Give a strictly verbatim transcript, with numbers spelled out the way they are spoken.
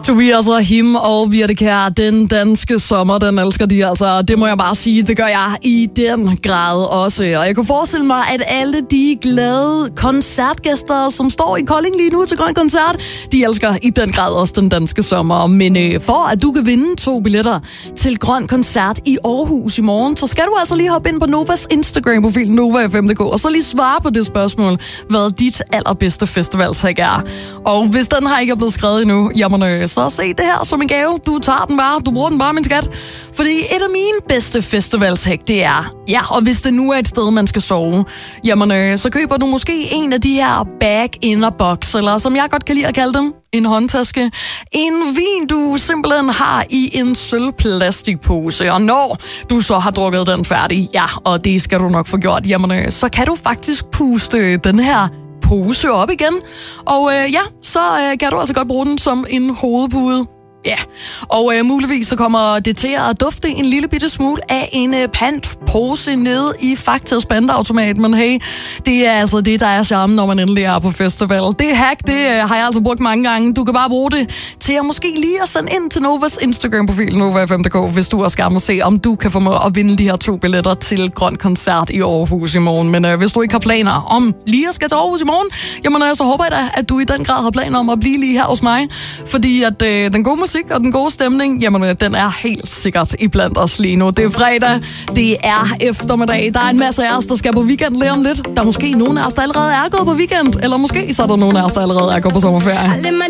Tobias Rahim og Birte Kjær, den danske sommer, den elsker de altså. Det må jeg bare sige, det gør jeg i den grad også. Og jeg kunne forestille mig, at alle de glade koncertgæster, som står i Kolding lige nu til Grøn Koncert, de elsker i den grad også den danske sommer. Men øh, for at du kan vinde to billetter til Grøn Koncert i Aarhus i morgen, så skal du altså lige hoppe ind på Novas Instagram-profil Nova F M punktum d k og så lige svare på det spørgsmål, hvad dit allerbedste festivalshæk er. Og hvis den her ikke er blevet skrevet endnu, jamen øh, så se det her som en gave. Du tager den bare, du bruger den bare, min skat. Fordi et af mine bedste festivalshæk, det er, ja, og hvis det nu er et sted, man skal sove, jamen øh, så køber du måske en af de her bag-in-a-box, eller som jeg godt kan lide at kalde dem, en håndtaske. En vin, du simpelthen har i en sølvplastikpose. Og når du så har drukket den færdig, ja, og det skal du nok få gjort, jamen øh, så kan du faktisk puste den her pose op igen. Og øh, ja, så øh, kan du altså godt bruge den som en hovedpude. Ja, yeah. og øh, muligvis så kommer det til at dufte en lille bitte smule af en øh, pantpose nede i Faktas pantautomat. Men hey, det er altså det, der er charmen, når man endelig er på festival. Det hack, det øh, har jeg altså brugt mange gange. Du kan bare bruge det til at måske lige at sende ind til Novas Instagram-profil, Nova F M punktum d k, hvis du også gerne må se, om du kan få mig at vinde de her to billetter til Grøn Koncert i Aarhus i morgen. Men øh, hvis du ikke har planer om lige at skal til Aarhus i morgen, jamen øh, så håber jeg da, at du i den grad har planer om at blive lige her hos mig. Fordi at øh, den gode musik og den gode stemning, jamen den er helt sikkert iblandt os lige nu. Det er fredag, det er eftermiddag, der er en masse af os, der skal på weekend lige om lidt. Der er måske nogen af os, der allerede er gået på weekend, eller måske så er der nogen af os, der allerede er gået på sommerferie.